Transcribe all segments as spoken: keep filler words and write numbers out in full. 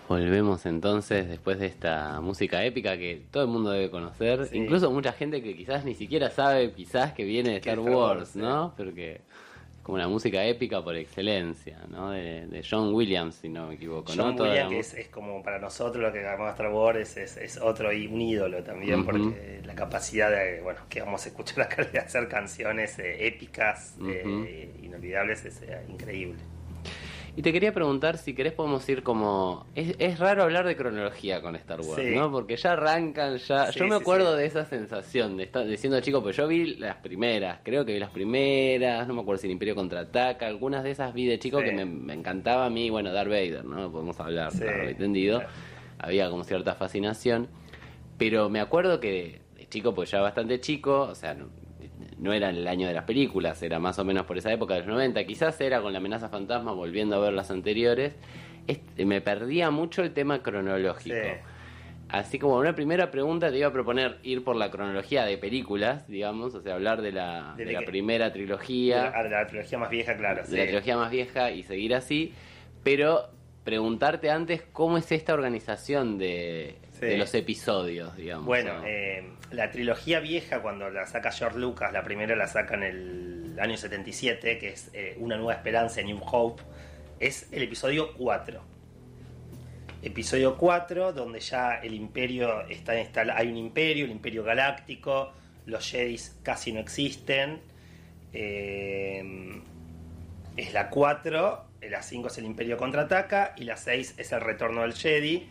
Volvemos entonces después de esta música épica que todo el mundo debe conocer, sí. Incluso mucha gente que quizás ni siquiera sabe quizás que viene de Star Wars, ¿no? Sí. Porque es como una música épica por excelencia, ¿no? De, de John Williams, si no me equivoco. John ¿no? Williams, que es, es como para nosotros lo que llamamos Star Wars, es, es, es otro y un ídolo también, uh-huh. Porque la capacidad de, bueno, que vamos a escuchar acá de hacer canciones eh, épicas, uh-huh. eh, inolvidables, es eh, increíble. Y te quería preguntar si querés podemos ir como... Es, es raro hablar de cronología con Star Wars, sí. ¿no? Porque ya arrancan, ya... Sí, yo me acuerdo sí, sí. de esa sensación de estar diciendo chico, pues yo vi las primeras, creo que vi las primeras, no me acuerdo si el Imperio Contraataca, algunas de esas vi de chico sí. que me, me encantaba a mí, bueno, Darth Vader, ¿no? Podemos hablar, sí. largo y tendido. Claro. Había como cierta fascinación, pero me acuerdo que de chico, pues ya bastante chico, o sea... No, no era en el año de las películas, era más o menos por esa época de los noventa, quizás era con La Amenaza Fantasma, volviendo a ver las anteriores, este, me perdía mucho el tema cronológico. Sí. Así como una primera pregunta te iba a proponer ir por la cronología de películas, digamos, o sea, hablar de la, de, de la primera trilogía. De la, de la trilogía más vieja, claro. De sí. la trilogía más vieja y seguir así, pero preguntarte antes cómo es esta organización de... Sí. de los episodios, digamos. Bueno, ¿no? eh, la trilogía vieja, cuando la saca George Lucas, la primera la saca en el año setenta y siete, que es eh, Una Nueva Esperanza, New Hope, es el episodio cuatro. Episodio cuatro, donde ya el imperio está instalado, hay un imperio, el imperio galáctico, los Jedis casi no existen. Eh, es la cuatro, la cinco es el Imperio Contraataca y la seis es el Retorno del Jedi.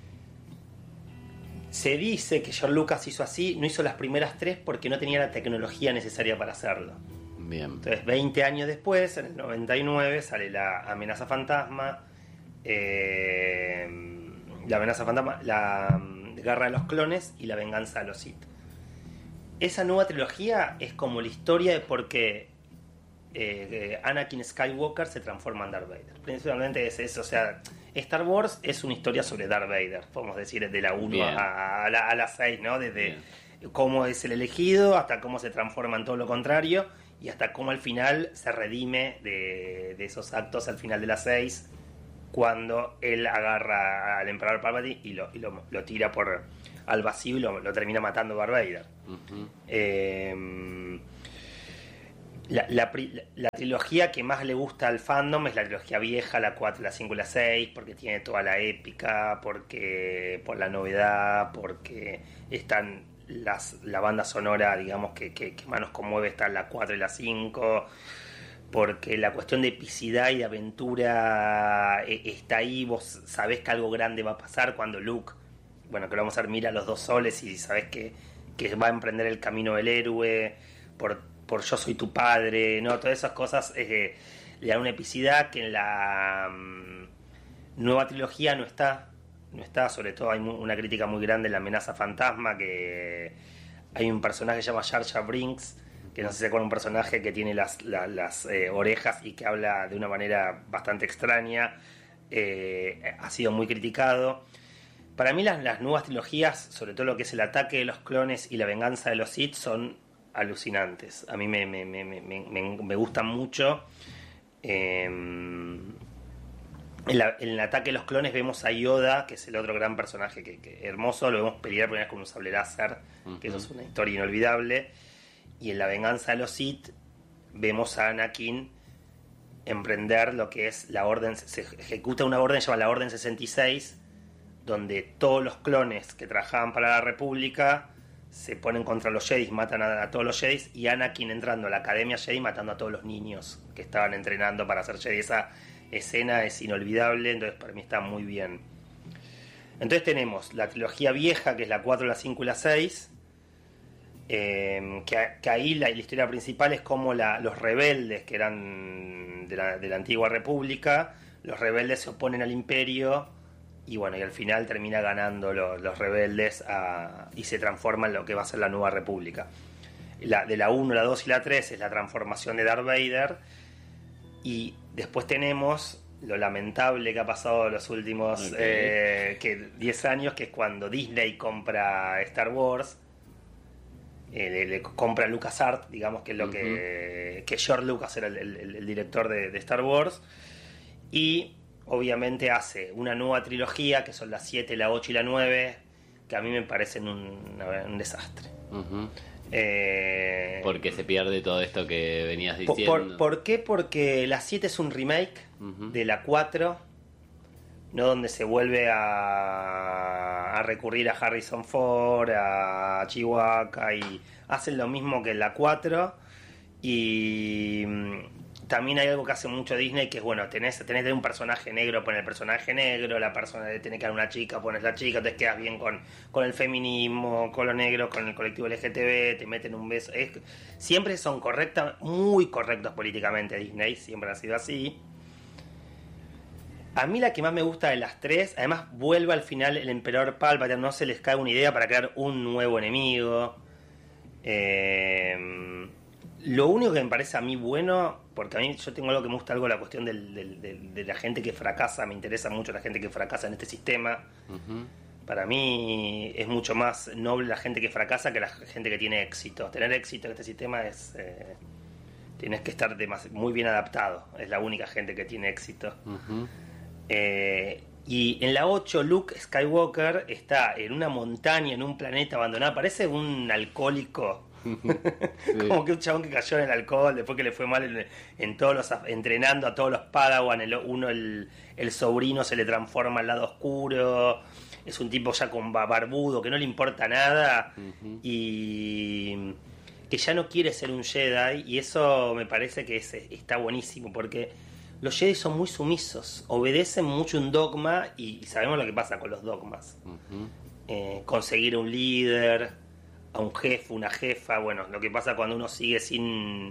Se dice que George Lucas hizo así, no hizo las primeras tres porque no tenía la tecnología necesaria para hacerlo. Bien. Entonces, veinte años después, en el noventa y nueve, sale La Amenaza Fantasma, eh, La Amenaza Fantasma, La Guerra de los Clones y La Venganza de los Sith. Esa nueva trilogía es como la historia de por qué eh, Anakin Skywalker se transforma en Darth Vader. Principalmente es eso, o sea... Star Wars es una historia sobre Darth Vader, podemos decir, de la uno a, a, la, a la seis, ¿no? Desde Bien. Cómo es el elegido, hasta cómo se transforma en todo lo contrario, y hasta cómo al final se redime de, de esos actos al final de la seis, cuando él agarra al Emperador Palpatine y lo, y lo, lo tira por al vacío y lo, lo termina matando Darth Vader. Uh-huh. Eh, La, la, la trilogía que más le gusta al fandom es la trilogía vieja, la cuatro, la cinco y la seis, porque tiene toda la épica, porque por la novedad, porque están las, la banda sonora, digamos, que, que, que más nos conmueve está en la cuatro y la cinco, porque la cuestión de epicidad y de aventura está ahí, vos sabés que algo grande va a pasar cuando Luke, bueno, que lo vamos a ver, mira los dos soles y sabés que, que va a emprender el camino del héroe, por por Yo soy tu padre, ¿no? Todas esas cosas eh, le dan una epicidad que en la um, nueva trilogía no está, no está, sobre todo hay muy, una crítica muy grande en La Amenaza Fantasma, que hay un personaje que se llama Jar Jar Binks, que no sé si se acuerdan, un personaje que tiene las, las, las eh, orejas y que habla de una manera bastante extraña, eh, ha sido muy criticado. Para mí las, las nuevas trilogías, sobre todo lo que es El Ataque de los Clones y La Venganza de los Sith, son alucinantes. A mí me, me, me, me, me, me gustan mucho. Eh, en, la, en El Ataque de los Clones vemos a Yoda, que es el otro gran personaje que, que hermoso, lo vemos pelear por primera vez con un sable láser, uh-huh. que eso es una historia inolvidable. Y en La Venganza de los Sith vemos a Anakin emprender lo que es la orden, se ejecuta una orden llamada la Orden sesenta y seis, donde todos los clones que trabajaban para la República se ponen contra los Jedi, matan a, a todos los Jedi, y Anakin entrando a la Academia Jedi matando a todos los niños que estaban entrenando para ser Jedi. Esa escena es inolvidable, entonces para mí está muy bien. Entonces tenemos la trilogía vieja, que es la cuatro, la cinco y la seis, eh, que, que ahí la, la historia principal es como la, los rebeldes, que eran de la, de la antigua República, los rebeldes se oponen al Imperio, y bueno, y al final termina ganando los, los rebeldes a, y se transforma en lo que va a ser la nueva república. La, de la uno, la dos y la tres es la transformación de Darth Vader, y después tenemos lo lamentable que ha pasado los últimos okay. eh, que diez años, que es cuando Disney compra Star Wars, eh, le, le compra LucasArts, digamos, que es lo uh-huh. que, que George Lucas era el, el, el director de, de Star Wars, y obviamente hace una nueva trilogía, que son las siete, la ocho y la nueve, que a mí me parecen un, un desastre. Uh-huh. Eh, porque se pierde todo esto que venías diciendo. ¿Por, por qué? Porque la siete es un remake uh-huh. de la cuatro, ¿no? Donde se vuelve a, a recurrir a Harrison Ford, a Chihuahua, y hacen lo mismo que en la cuatro. Y también hay algo que hace mucho Disney, que es, bueno, tenés, tenés de un personaje negro, poner el personaje negro, la persona de tener que dar una chica, pones la chica, te quedas bien con, con el feminismo, con lo negro, con el colectivo L G T B, te meten un beso. Es, siempre son correctas, muy correctos políticamente Disney, siempre ha sido así. A mí la que más me gusta de las tres, además vuelve al final el emperador Palpatine, no se les cae una idea para crear un nuevo enemigo. Eh... Lo único que me parece a mí bueno, porque a mí yo tengo algo que me gusta, algo la cuestión del, del, del, de la gente que fracasa, me interesa mucho la gente que fracasa en este sistema. Uh-huh. Para mí es mucho más noble la gente que fracasa que la gente que tiene éxito. Tener éxito en este sistema es... Eh, tienes que estar demas- muy bien adaptado, es la única gente que tiene éxito. Uh-huh. Eh, y en la ocho, Luke Skywalker está en una montaña, en un planeta abandonado, parece un alcohólico. Sí. Como que un chabón que cayó en el alcohol después que le fue mal en, en todos los entrenando a todos los Padawan, el, uno el, el sobrino se le transforma al lado oscuro, es un tipo ya con barbudo que no le importa nada. Uh-huh. Y que ya no quiere ser un Jedi, y eso me parece que es, está buenísimo, porque los Jedi son muy sumisos, obedecen mucho un dogma, y, y sabemos lo que pasa con los dogmas. Uh-huh. eh, conseguir un líder, a un jefe, una jefa, bueno, lo que pasa cuando uno sigue sin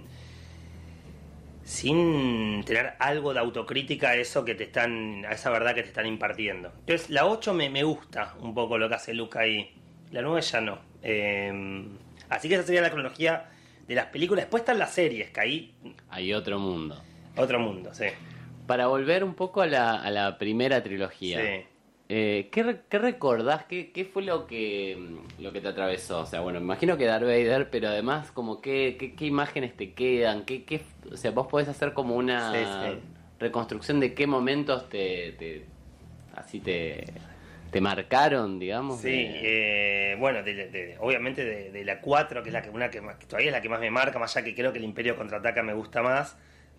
sin tener algo de autocrítica a eso que te están, a esa verdad que te están impartiendo. Entonces la ocho me, me gusta un poco lo que hace Luke ahí, la nueve ya no. Eh, así que esa sería la cronología de las películas. Después están las series, que ahí hay otro mundo. Otro mundo, sí. Para volver un poco a la, a la primera trilogía. Sí. Eh, ¿qué, ¿Qué recordás? ¿Qué, ¿Qué fue lo que lo que te atravesó? O sea, bueno, me imagino que Darth Vader, pero además, como qué, qué, qué imágenes te quedan, qué, qué, o sea, vos podés hacer como una sí, sí. reconstrucción de qué momentos te, te así te, te marcaron, digamos. Sí, de... eh, bueno, de, de, de, obviamente de, de la cuatro, que es la que una que, más, que todavía es la que más me marca, más allá que creo que el Imperio Contraataca me gusta más.